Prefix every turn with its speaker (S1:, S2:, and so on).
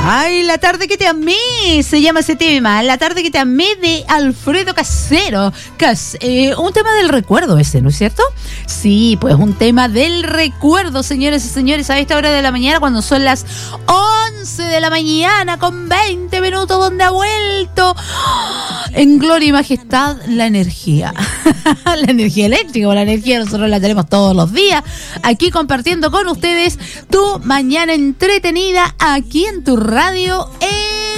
S1: Ay, La tarde que te amé, se llama ese tema. La tarde que te amé, de Alfredo Casero. Un tema del recuerdo ese, ¿no es cierto? Sí, pues un tema del recuerdo, señores y señores, a esta hora de la mañana, cuando son las 11 de la mañana con 20 minutos, donde ha vuelto en gloria y majestad la energía. La energía eléctrica, o la energía nosotros la tenemos todos los días, aquí compartiendo con ustedes tu mañana entretenida, aquí en tu radio.